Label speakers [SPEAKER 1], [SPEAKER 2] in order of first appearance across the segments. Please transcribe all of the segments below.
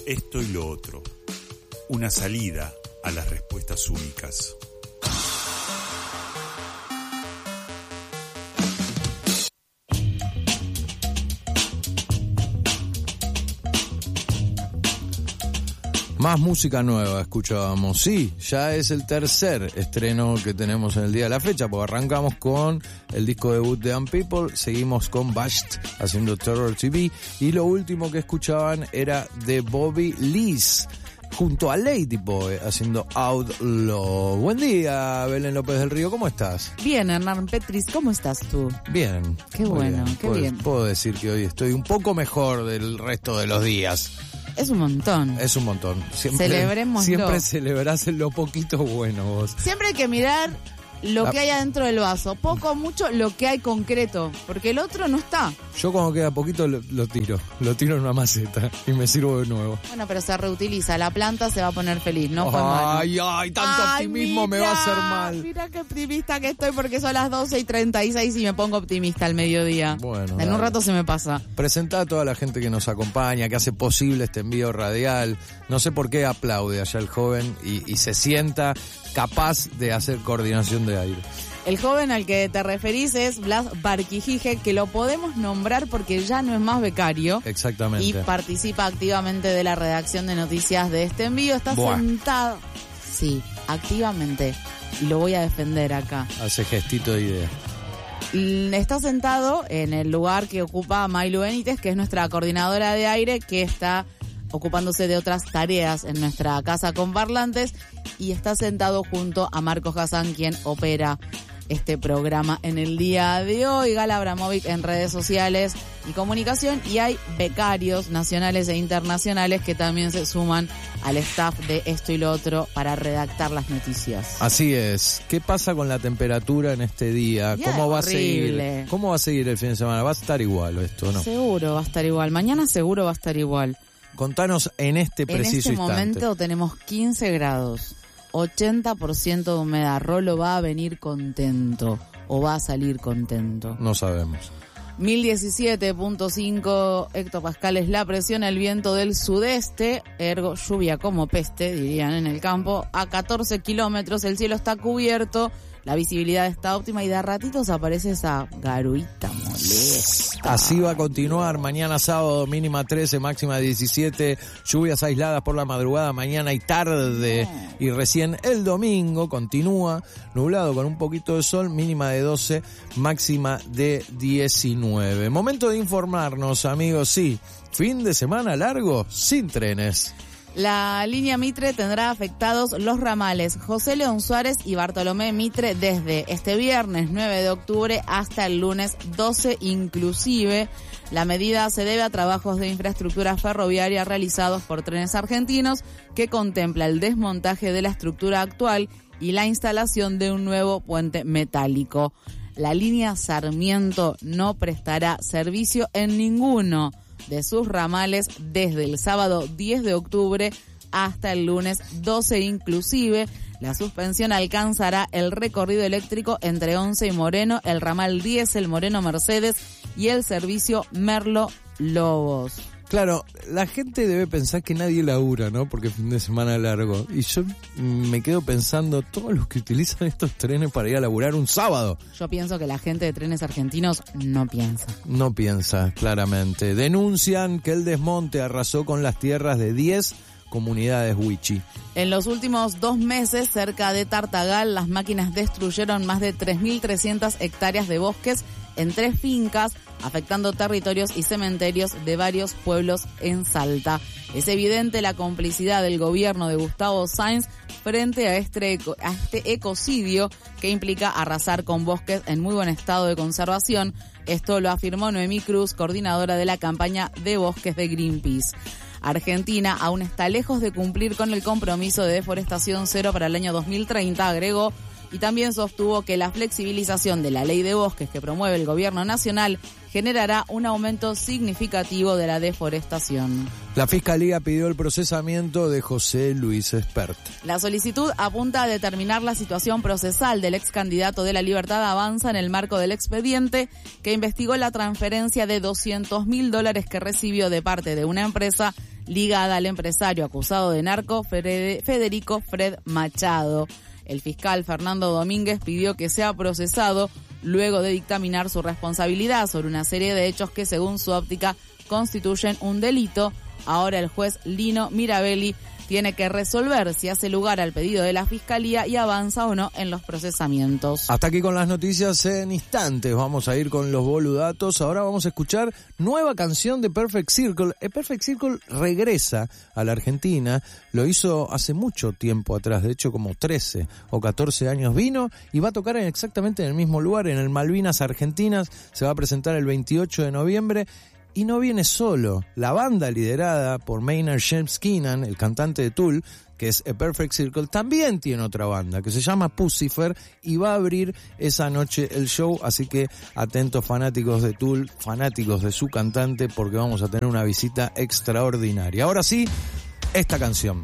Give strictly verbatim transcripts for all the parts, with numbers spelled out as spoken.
[SPEAKER 1] esto y lo otro. Una salida a las respuestas únicas.
[SPEAKER 2] Más música nueva escuchábamos. Sí, ya es el tercer estreno que tenemos en el día de la fecha, porque arrancamos con el disco debut de Young People, seguimos con Bashed haciendo Terror T V, y lo último que escuchaban era de Bobby Lees junto a Lady Boy haciendo Outlaw. Buen día, Belén López del Río, ¿cómo estás?
[SPEAKER 3] Bien, Hernán Petris, ¿cómo estás tú?
[SPEAKER 2] Bien.
[SPEAKER 3] Qué bueno,
[SPEAKER 2] bien.
[SPEAKER 3] qué
[SPEAKER 2] puedo,
[SPEAKER 3] bien.
[SPEAKER 2] Puedo decir que hoy estoy un poco mejor del resto de los días.
[SPEAKER 3] Es un montón.
[SPEAKER 2] Es un montón. Siempre,
[SPEAKER 3] Celebrémoslo.
[SPEAKER 2] Siempre celebrás lo poquito bueno vos.
[SPEAKER 3] Siempre hay que mirar lo
[SPEAKER 2] La...
[SPEAKER 3] que hay adentro del vaso. Poco o mucho lo que hay concreto. Porque el otro no está.
[SPEAKER 2] Yo cuando queda poquito lo, lo tiro. Lo tiro en una maceta y me sirvo de nuevo.
[SPEAKER 3] Bueno, pero se reutiliza. La planta se va a poner feliz. No fue malo.
[SPEAKER 2] Ay, ay, tanto
[SPEAKER 3] ay,
[SPEAKER 2] optimismo
[SPEAKER 3] mira,
[SPEAKER 2] me va a hacer mal.
[SPEAKER 3] Mira qué optimista que estoy porque son las doce y treinta y seis y me pongo optimista al mediodía.
[SPEAKER 2] Bueno,
[SPEAKER 3] en
[SPEAKER 2] dale.
[SPEAKER 3] un rato se me pasa.
[SPEAKER 2] Presentá a toda la gente que nos acompaña, que hace posible este envío radial. No sé por qué aplaude allá el joven y, y se sienta capaz de hacer coordinación de aire.
[SPEAKER 3] El joven al que te referís es Blas Barquijije, que lo podemos nombrar porque ya no es más becario.
[SPEAKER 2] Exactamente.
[SPEAKER 3] Y participa activamente de la redacción de noticias de este envío. Está
[SPEAKER 2] Buah.
[SPEAKER 3] sentado, sí, activamente. Y lo voy a defender acá.
[SPEAKER 2] Hace gestito de idea.
[SPEAKER 3] Está sentado en el lugar que ocupa Mailu Benítez, que es nuestra coordinadora de aire, que está ocupándose de otras tareas en nuestra casa con parlantes, y está sentado junto a Marcos Hassan, quien opera este programa en el día de hoy. Gala Abramovic en redes sociales y comunicación, y hay becarios nacionales e internacionales que también se suman al staff de esto y lo otro para redactar las noticias.
[SPEAKER 2] Así es. ¿Qué pasa con la temperatura en este día?
[SPEAKER 3] Ya,
[SPEAKER 2] ¿Cómo va
[SPEAKER 3] horrible.
[SPEAKER 2] a seguir? ¿Cómo va a seguir el fin de semana? ¿Va a estar igual esto, no?
[SPEAKER 3] Seguro va a estar igual. Mañana seguro va a estar igual.
[SPEAKER 2] Contanos en este preciso
[SPEAKER 3] En este
[SPEAKER 2] instante.
[SPEAKER 3] momento tenemos quince grados, ochenta por ciento de humedad. Rolo va a venir contento o va a salir contento.
[SPEAKER 2] No sabemos.
[SPEAKER 3] mil diecisiete punto cinco hectopascales la presión, el viento del sudeste, ergo lluvia como peste, dirían en el campo, a catorce kilómetros, el cielo está cubierto, la visibilidad está óptima y de a ratitos aparece esa garuita molesta.
[SPEAKER 2] Así va a continuar mañana sábado, mínima trece, máxima diecisiete, lluvias aisladas por la madrugada, mañana y tarde, y recién el domingo continúa nublado con un poquito de sol, mínima de doce, máxima de diecinueve. Momento de informarnos, amigos, sí, fin de semana largo, sin trenes.
[SPEAKER 3] La línea Mitre tendrá afectados los ramales José León Suárez y Bartolomé Mitre desde este viernes nueve de octubre hasta el lunes doce inclusive. La medida se debe a trabajos de infraestructura ferroviaria realizados por Trenes Argentinos, que contempla el desmontaje de la estructura actual y la instalación de un nuevo puente metálico. La línea Sarmiento no prestará servicio en ninguno de sus ramales desde el sábado diez de octubre hasta el lunes doce inclusive. La suspensión alcanzará el recorrido eléctrico entre Once y Moreno, el ramal diez, el Moreno Mercedes y el servicio Merlo Lobos.
[SPEAKER 2] Claro, la gente debe pensar que nadie labura, ¿no? Porque es fin de semana largo. Y yo me quedo pensando, todos los que utilizan estos trenes para ir a laburar un sábado.
[SPEAKER 3] Yo pienso que la gente de Trenes Argentinos no piensa.
[SPEAKER 2] No piensa, claramente. Denuncian que el desmonte arrasó con las tierras de diez comunidades wichí.
[SPEAKER 3] En los últimos dos meses, cerca de Tartagal, las máquinas destruyeron más de tres mil trescientas hectáreas de bosques en tres fincas, afectando territorios y cementerios de varios pueblos en Salta. Es evidente la complicidad del gobierno de Gustavo Sáenz frente a este, eco, a este ecocidio que implica arrasar con bosques en muy buen estado de conservación. Esto lo afirmó Noemí Cruz, coordinadora de la campaña de bosques de Greenpeace. Argentina aún está lejos de cumplir con el compromiso de deforestación cero para el año dos mil treinta, agregó, y también sostuvo que la flexibilización de la ley de bosques que promueve el gobierno nacional generará un aumento significativo de la deforestación.
[SPEAKER 2] La Fiscalía pidió el procesamiento de José Luis Espert.
[SPEAKER 3] La solicitud apunta a determinar la situación procesal del ex candidato de La Libertad Avanza en el marco del expediente que investigó la transferencia de doscientos mil dólares que recibió de parte de una empresa ligada al empresario acusado de narco Federico Fred Machado. El fiscal Fernando Domínguez pidió que sea procesado luego de dictaminar su responsabilidad sobre una serie de hechos que, según su óptica, constituyen un delito. Ahora el juez Lino Mirabelli tiene que resolver si hace lugar al pedido de la Fiscalía y avanza o no en los procesamientos.
[SPEAKER 2] Hasta aquí con las noticias en instantes. Vamos a ir con los boludatos. Ahora vamos a escuchar nueva canción de Perfect Circle. El Perfect Circle regresa a la Argentina. Lo hizo hace mucho tiempo atrás, de hecho como trece o catorce años vino y va a tocar en exactamente en el mismo lugar, en el Malvinas Argentinas. Se va a presentar el veintiocho de noviembre. Y no viene solo. La banda liderada por Maynard James Keenan, el cantante de Tool, que es A Perfect Circle, también tiene otra banda que se llama Puscifer y va a abrir esa noche el show. Así que atentos fanáticos de Tool, fanáticos de su cantante, porque vamos a tener una visita extraordinaria. Ahora sí, esta canción.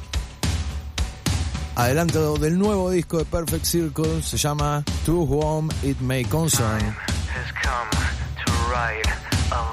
[SPEAKER 2] Adelanto del nuevo disco de Perfect Circle, se llama To Whom It May Concern.
[SPEAKER 4] Time has come to ride